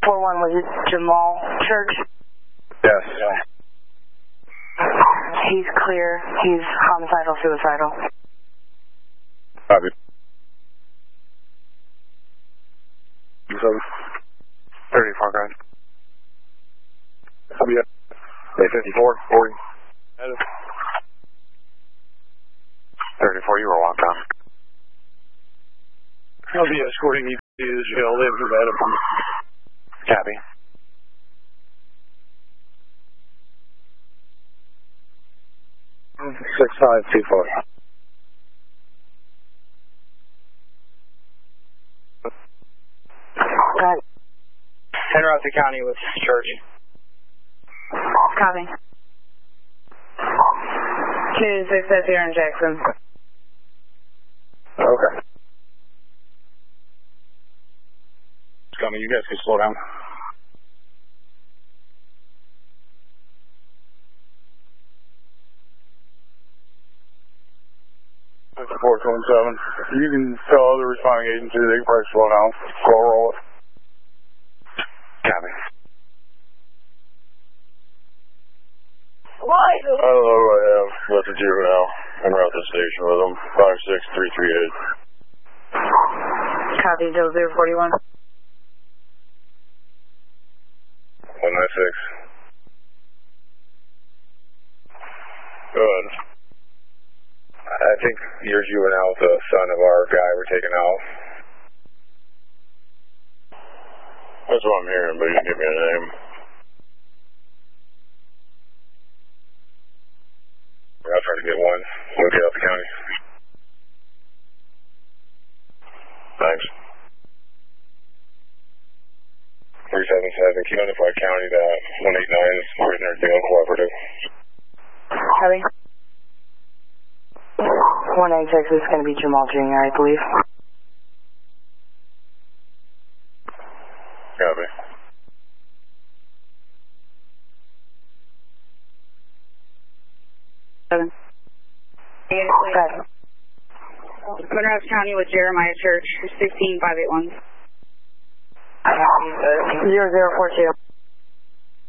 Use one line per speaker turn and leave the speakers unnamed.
4-1 was it Jamal Church?
Yes.
He's clear. He's homicidal, suicidal.
Copy. 34, guys. Copy. 54, 40. 34, you were locked on.
I'll be escorting you to the jail. They have provided for me.
Copy.
Mm-hmm. 6524.
Henrietta County with Church.
Copy. 2-6 says here in Jackson.
Okay.
It's coming. You guys can slow down. That's 427. You can tell other responding agencies they can probably slow down. Slow roll it.
Copy.
I don't know who I have. That's a juvenile. En route to the station with them. 56338.
Copy, 0041.
196. Good.
I think your juvenile is the son of our guy we're taking out.
That's what I'm hearing, but you didn't give me a name.
I'll try to get one. We'll get out the county.
Thanks.
377, can you notify county that 189 is written everything uncooperative?
Copy. 186 is going to be Jamal Jr., I believe.
Copy.
Monroe County with Jeremiah Church, 16581. 0042.